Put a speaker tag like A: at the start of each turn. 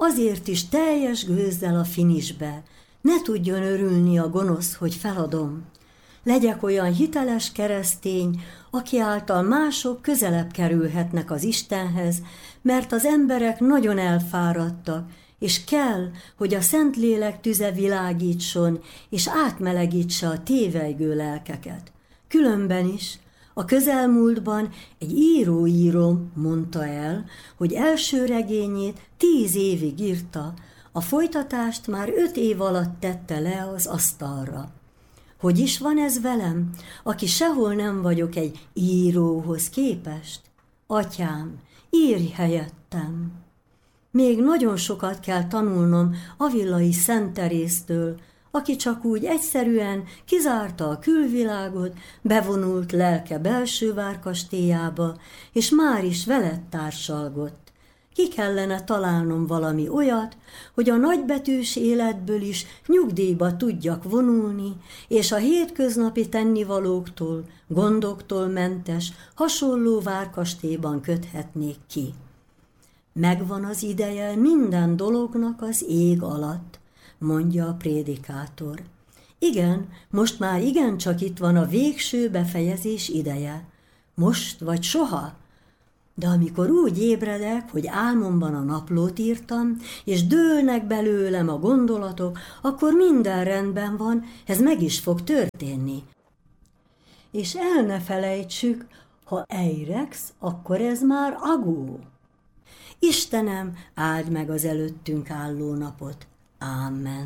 A: azért is teljes gőzzel a finisbe, ne tudjon örülni a gonosz, hogy feladom. Legyek olyan hiteles keresztény, aki által mások közelebb kerülhetnek az Istenhez, mert az emberek nagyon elfáradtak, és kell, hogy a Szentlélek tüze világítson, és átmelegítse a tévejgő lelkeket. Különben is, a közelmúltban egy író mondta el, hogy első regényét 10 évig írta, a folytatást már 5 év alatt tette le az asztalra. Hogy is van ez velem, aki sehol nem vagyok egy íróhoz képest? Atyám, írj helyettem! Még nagyon sokat kell tanulnom Avillai Szent Teréztől, aki csak úgy egyszerűen kizárta a külvilágot, bevonult lelke belső várkastélyába, és már is veled társalgott. Ki kellene találnom valami olyat, hogy a nagybetűs életből is nyugdíjba tudjak vonulni, és a hétköznapi tennivalóktól, gondoktól mentes, hasonló várkastélyban köthetnék ki. Megvan az ideje minden dolognak az ég alatt, mondja a prédikátor. Igen, most már igencsak itt van a végső befejezés ideje. Most vagy soha? De amikor úgy ébredek, hogy álmomban a naplót írtam, és dőlnek belőlem a gondolatok, akkor minden rendben van, ez meg is fog történni. És el ne felejtsük, ha eirex, akkor ez már agó. Istenem, áld meg az előttünk álló napot. Ámen.